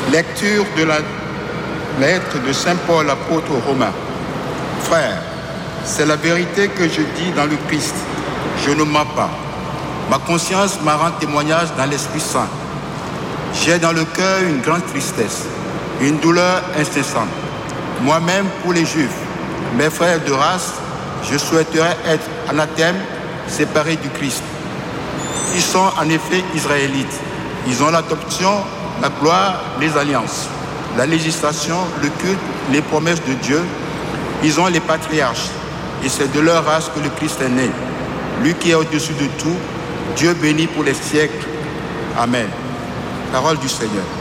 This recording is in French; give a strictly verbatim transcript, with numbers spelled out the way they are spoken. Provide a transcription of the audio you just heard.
Lecture de la lettre de Saint Paul, apôtre aux Romains. Frères, c'est la vérité que je dis dans le Christ. Je ne mens pas. Ma conscience m'a rendu témoignage dans l'Esprit Saint. J'ai dans le cœur une grande tristesse, une douleur incessante. Moi-même, pour les Juifs, mes frères de race, je souhaiterais être anathème, séparé du Christ. Ils sont en effet israélites. Ils ont l'adoption, la gloire, les alliances, la législation, le culte, les promesses de Dieu. Ils ont les patriarches. Et c'est de leur race que le Christ est né. Lui qui est au-dessus de tout, Dieu béni pour les siècles. Amen. Parole du Seigneur.